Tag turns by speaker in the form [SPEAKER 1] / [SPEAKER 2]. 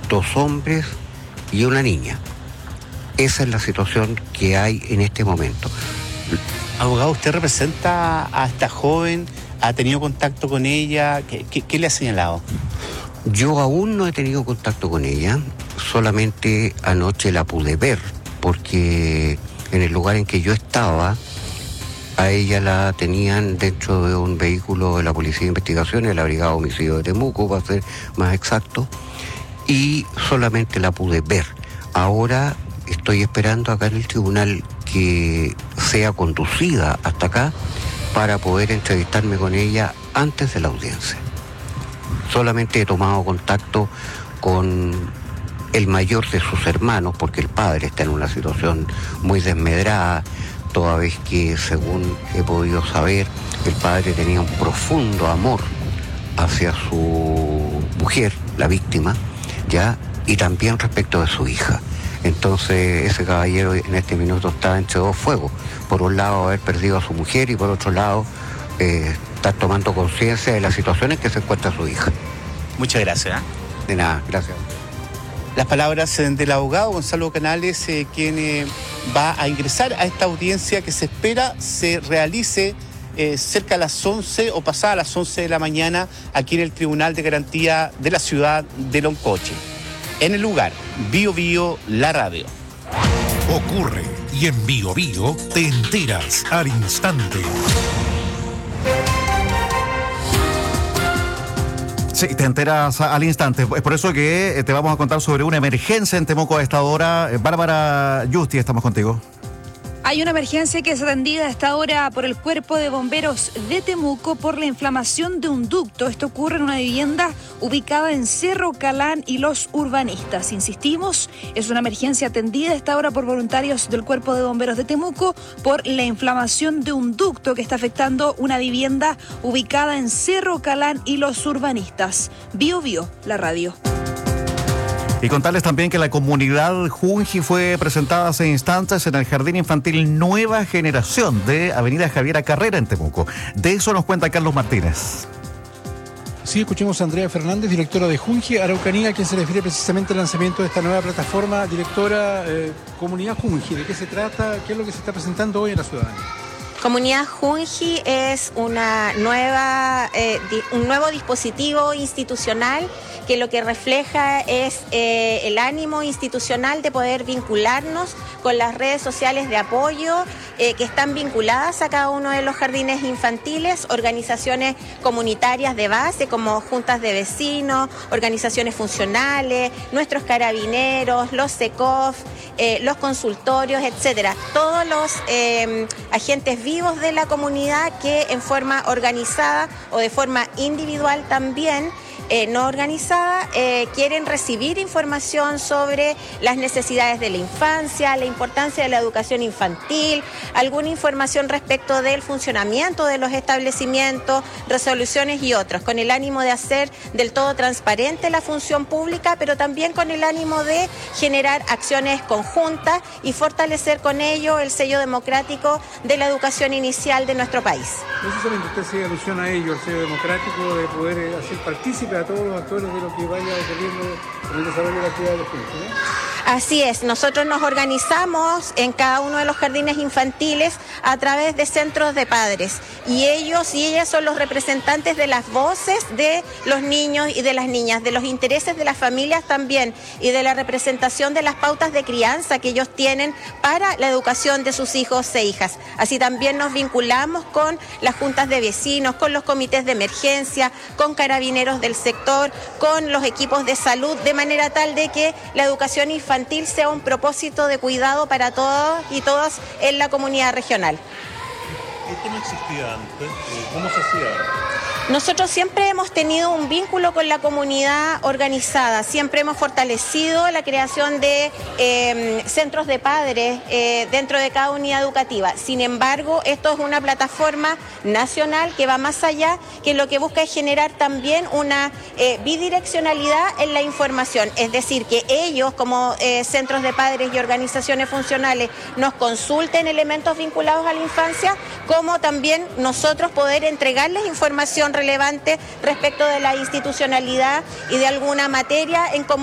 [SPEAKER 1] 2 hombres y una niña. Esa es la situación que hay en este momento.
[SPEAKER 2] Abogado, ¿usted representa a esta joven? ¿Ha tenido contacto con ella? ¿Qué le ha señalado?
[SPEAKER 1] Yo aún no he tenido contacto con ella, solamente anoche la pude ver, porque en el lugar en que yo estaba, a ella la tenían dentro de un vehículo de la Policía de Investigaciones, de la Brigada de Homicidio de Temuco, para ser más exacto, y solamente la pude ver. Ahora estoy esperando acá en el tribunal que sea conducida hasta acá para poder entrevistarme con ella antes de la audiencia. Solamente he tomado contacto con el mayor de sus hermanos, porque el padre está en una situación muy desmedrada, toda vez que, según he podido saber, el padre tenía un profundo amor hacia su mujer, la víctima, ¿ya? Y también respecto de su hija. Entonces ese caballero en este minuto está entre 2 fuegos. Por un lado haber perdido a su mujer y por otro lado está tomando conciencia de la situación en que se encuentra su hija.
[SPEAKER 2] Muchas gracias.
[SPEAKER 1] De nada, gracias.
[SPEAKER 2] Las palabras del abogado Gonzalo Canales, quien va a ingresar a esta audiencia que se espera se realice cerca de las 11 o pasada las 11 de la mañana aquí en el Tribunal de Garantía de la ciudad de Loncoche. En el lugar, Bío Bío, la radio.
[SPEAKER 3] Ocurre y en Bío Bío te enteras al instante.
[SPEAKER 4] Sí, te enteras al instante. Es por eso que te vamos a contar sobre una emergencia en Temuco a esta hora. Bárbara Yusti, estamos contigo.
[SPEAKER 5] Hay una emergencia que es atendida a esta hora por el Cuerpo de Bomberos de Temuco por la inflamación de un ducto. Esto ocurre en una vivienda ubicada en Cerro Calán y Los Urbanistas. Insistimos, es una emergencia atendida a esta hora por voluntarios del Cuerpo de Bomberos de Temuco por la inflamación de un ducto que está afectando una vivienda ubicada en Cerro Calán y Los Urbanistas. Bío Bío, la radio.
[SPEAKER 4] Y contarles también que la comunidad Junji fue presentada hace instantes en el Jardín Infantil Nueva Generación de Avenida Javiera Carrera en Temuco. De eso nos cuenta Carlos Martínez.
[SPEAKER 6] Sí, escuchemos a Andrea Fernández, directora de Junji Araucanía, a quien se refiere precisamente al lanzamiento de esta nueva plataforma. Directora, Comunidad Junji, ¿de qué se trata? ¿Qué es lo que se está presentando hoy en la ciudadanía?
[SPEAKER 7] Comunidad Junji es un nuevo dispositivo institucional que lo que refleja es el ánimo institucional de poder vincularnos con las redes sociales de apoyo que están vinculadas a cada uno de los jardines infantiles, organizaciones comunitarias de base como juntas de vecinos, organizaciones funcionales, nuestros carabineros, los SECOF, los consultorios, etcétera. Todos los agentes vivos de la comunidad que en forma organizada o de forma individual también no organizada, quieren recibir información sobre las necesidades de la infancia, la importancia de la educación infantil, alguna información respecto del funcionamiento de los establecimientos, resoluciones y otros, con el ánimo de hacer del todo transparente la función pública, pero también con el ánimo de generar acciones conjuntas y fortalecer con ello el sello democrático de la educación inicial de nuestro país.
[SPEAKER 6] Precisamente usted se alusión a ello, al sello democrático, de poder hacer partícipe a todos los actores de lo que vaya ocurriendo en el desarrollo de la actividad de los jóvenes, ¿no?
[SPEAKER 7] Así es, nosotros nos organizamos en cada uno de los jardines infantiles a través de centros de padres y ellos y ellas son los representantes de las voces de los niños y de las niñas, de los intereses de las familias también y de la representación de las pautas de crianza que ellos tienen para la educación de sus hijos e hijas. Así también nos vinculamos con las juntas de vecinos, con los comités de emergencia, con carabineros del sector, con los equipos de salud, de manera tal de que la educación infantil sea un propósito de cuidado para todos y todas en la comunidad regional.
[SPEAKER 2] ¿Esto no existía antes? ¿Cómo se hacía?
[SPEAKER 7] Nosotros siempre hemos tenido un vínculo con la comunidad organizada, siempre hemos fortalecido la creación de centros de padres dentro de cada unidad educativa. Sin embargo, esto es una plataforma nacional que va más allá, que lo que busca es generar también una bidireccionalidad en la información, es decir, que ellos como centros de padres y organizaciones funcionales nos consulten elementos vinculados a la infancia, como también nosotros poder entregarles información relevante respecto de la institucionalidad y de alguna materia en común